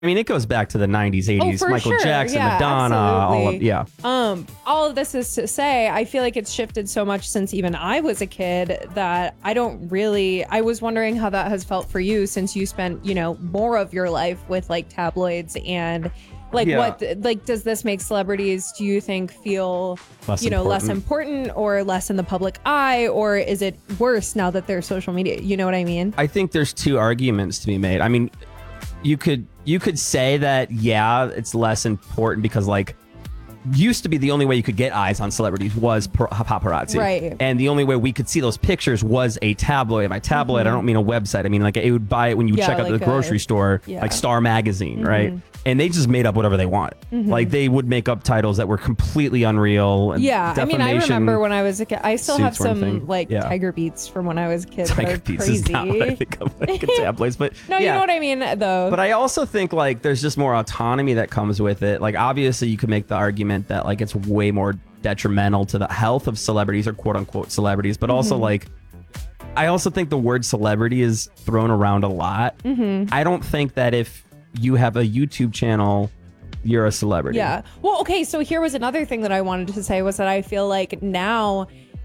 I mean, it goes back to the 90s, 80s, for Michael sure. Jackson, Yeah, Madonna, absolutely. all All of this is to say, I feel like it's shifted so much since even I was a kid that I was wondering how that has felt for you since you spent, more of your life with like tabloids and does this make celebrities, do you think, feel, less important or less in the public eye, or is it worse now that there's social media? You know what I mean? I think there's two arguments to be made. I mean, you could say that, yeah, it's less important because like used to be the only way you could get eyes on celebrities was paparazzi. Right. And the only way we could see those pictures was a tabloid. By tabloid, I don't mean a website. I mean like it would buy it when you check out the grocery store, like Star Magazine, right? And they just made up whatever they want. Like they would make up titles that were completely unreal. And I mean, I remember when I was a kid, I still have some Tiger Beats from when I was a kid. Tiger Beats crazy. is not what I think of like tabloids, but no, you know what I mean though. But I also think like there's just more autonomy that comes with it. Like obviously you could make the argument that like it's way more detrimental to the health of celebrities or quote unquote celebrities, but also like I also think the word celebrity is thrown around a lot. I don't think that if you have a YouTube channel, you're a celebrity. Yeah. Well, okay. So here was another thing that I wanted to say was that I feel like now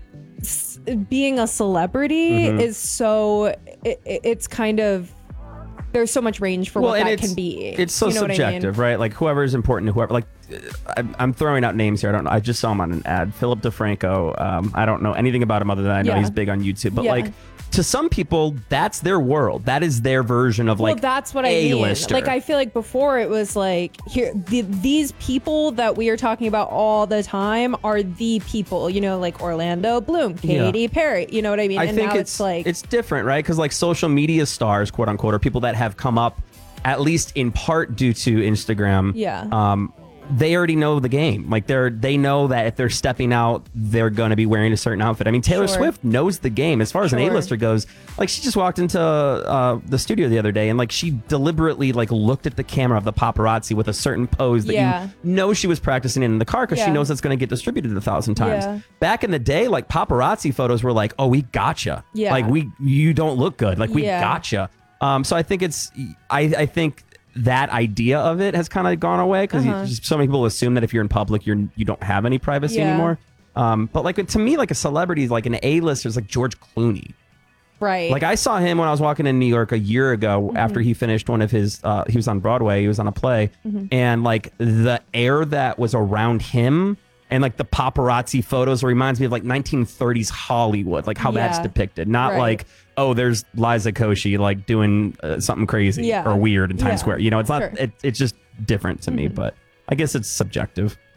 being a celebrity is so, it's kind of, there's so much range for what that can be. It's so subjective, right? Like whoever is important to whoever, like I'm throwing out names here. I just saw him on an ad. Philip DeFranco. I don't know anything about him other than I know he's big on YouTube, but like to some people, that's their world. That is their version of like that's what I mean. A-lister. Like I feel like before it was like these people that we are talking about all the time are the people, like Orlando Bloom, Katy Perry, you know what I mean? I think now it's like it's different, right? Because like social media stars, quote unquote, are people that have come up at least in part due to Instagram. They already know the game. Like they know that if they're stepping out, they're going to be wearing a certain outfit. I mean, Taylor Swift knows the game as far as an A-lister goes. Like she just walked into the studio the other day and like she deliberately like looked at the camera of the paparazzi with a certain pose that you know she was practicing in the car because she knows it's going to get distributed 1,000 times. Back in the day, like paparazzi photos were like, oh, we gotcha. Like you don't look good. Like we gotcha. So I think I think that idea of it has kind of gone away because so many people assume that if you're in public, you don't have any privacy anymore. But like to me, like a celebrity, like an A-lister is like George Clooney. Right. Like I saw him when I was walking in New York a year ago after he finished one of his, he was on Broadway, he was on a play, and like the air that was around him and like the paparazzi photos reminds me of like 1930s Hollywood, like how that's depicted. Not like, oh, there's Liza Koshy like doing something crazy or weird in Times Square. It's not, it's just different to me, but I guess it's subjective.